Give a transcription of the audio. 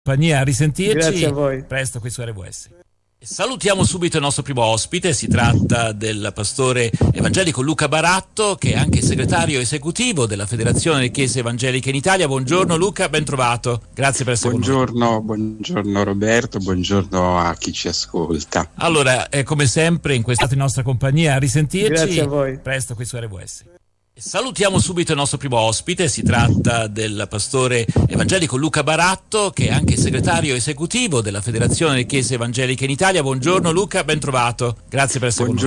compagnia, a risentirci. Grazie a voi. Presto qui su RWS. Salutiamo subito il nostro primo ospite, si tratta del pastore evangelico Luca Baratto, che è anche segretario esecutivo della Federazione delle Chiese Evangeliche in Italia. Buongiorno Luca, ben trovato, grazie per essere con noi. Buongiorno Roberto, buongiorno a chi ci ascolta. Allora, come sempre in questa nostra compagnia, a risentirci. Grazie a voi. Presto qui su RWS. Salutiamo subito il nostro primo ospite, si tratta del pastore evangelico Luca Baratto, che è anche segretario esecutivo della Federazione delle Chiese Evangeliche in Italia. Buongiorno Luca, ben trovato, grazie per essere con noi.